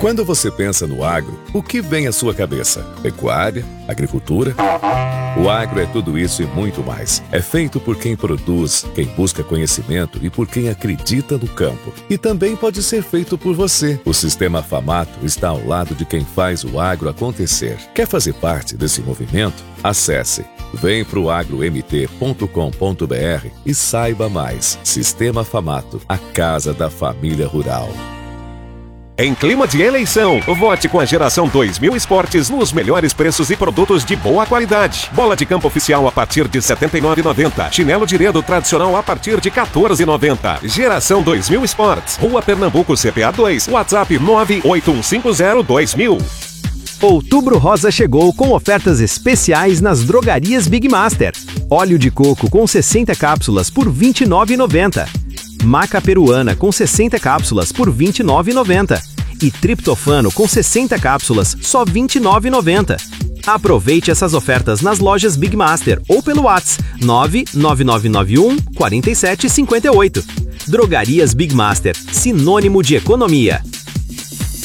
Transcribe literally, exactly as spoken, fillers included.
Quando você pensa no agro, o que vem à sua cabeça? Pecuária? Agricultura? O agro é tudo isso e muito mais. É feito por quem produz, quem busca conhecimento e por quem acredita no campo. E também pode ser feito por você. O Sistema Famato está ao lado de quem faz o agro acontecer. Quer fazer parte desse movimento? Acesse vem pro agro m t ponto com ponto b r e saiba mais. Sistema Famato, a casa da família rural. Em clima de eleição, vote com a Geração dois mil Esportes nos melhores preços e produtos de boa qualidade. Bola de campo oficial a partir de setenta e nove reais e noventa centavos. Chinelo de dedo tradicional a partir de quatorze reais e noventa centavos. Geração dois mil Esportes. Rua Pernambuco C P A dois. WhatsApp nove oito um cinco zero dois mil. Outubro Rosa chegou com ofertas especiais nas drogarias Big Master. Óleo de coco com sessenta cápsulas por vinte e nove reais e noventa centavos. Maca peruana com sessenta cápsulas por vinte e nove reais e noventa centavos. E triptofano com sessenta cápsulas, só vinte e nove reais e noventa centavos. Aproveite essas ofertas nas lojas Big Master ou pelo WhatsApp nove nove nove nove um quatro sete cinco oito. Drogarias Big Master, sinônimo de economia.